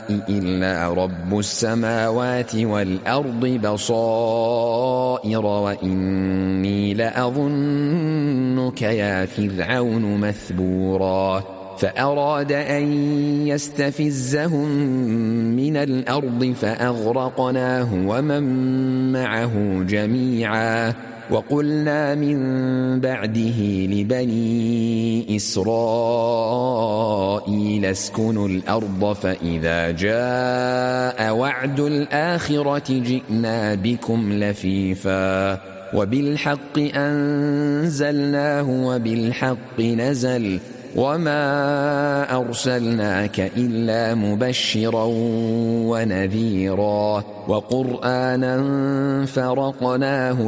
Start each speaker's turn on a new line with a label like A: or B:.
A: إلا رب السماوات والأرض بصائر وإني لأظنك يا فرعون مثبورا فأراد أن يستفزهم من الأرض فأغرقناه ومن معه جميعا وقلنا من بعده لبني إسرائيل اسكنوا الأرض فإذا جاء وعد الآخرة جئنا بكم لفيفا وبالحق أنزلناه وبالحق نزل وما أرسلناك إلا مبشرا ونذيرا وقرآنا فرقناه